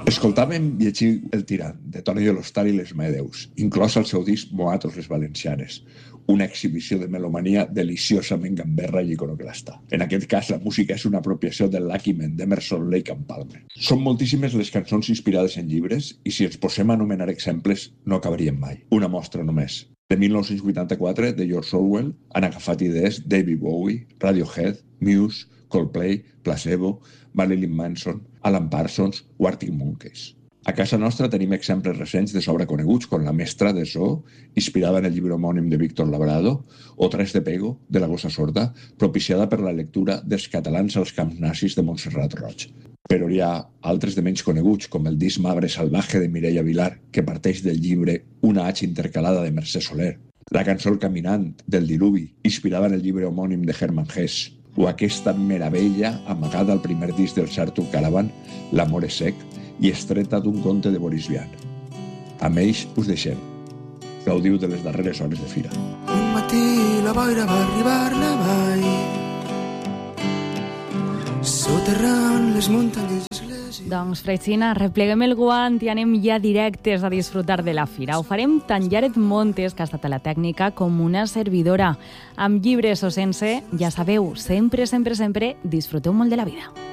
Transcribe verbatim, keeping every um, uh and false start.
Escoltàvem llegir El tirant, de Toni de l'Hostal i les Medeus, inclòs al seu disc Moatos les Valencianes, una exhibició de melomania deliciosament gamberra i iconoclasta. En aquest cas, la música és una apropiació del Lucky Man d'Emerson, Lake and Palmer. Són moltíssimes les cançons inspirades en llibres i si ens posem a anomenar exemples no acabaríem mai. Una mostra només. De mil nou-cents vuitanta-quatre, de George Orwell, han agafat idees David Bowie, Radiohead, Muse, Coldplay, Placebo, Marilyn Manson, Alan Parsons o Arctic Monkeys. A casa nostra tenim exemples recents de sobreconeguts com La mestra de Zoo, inspirada en el llibre homònim de Víctor Labrado, o Tres de Pego, de La gossa sorda, propiciada per la lectura dels catalans als camps nazis de Montserrat Roig. Però hi ha altres de menys coneguts, com el disc Mabre salvaje de Mireia Vilar, que parteix del llibre Una H intercalada de Mercè Soler, la cançó El caminant, del Diluvi, inspirada en el llibre homònim de Hermann Hesse, o aquesta meravella amagada al primer disc del Sartor Caravan, L'amor és sec, i estreta d'un conte de Boris Vian. Amb ells us deixem. Gaudiu de les darreres hores de fira. Un matí la boira va arribar a la vall, soterrant les muntanyes. Doncs, Fresina, repleguem el guant i anem ja directes a disfrutar de la fira. Ho farem tant Jared Montes, que ha estat a la tècnica, com una servidora. Amb llibres o sense, ja sabeu, sempre, sempre, sempre disfruteu molt de la vida.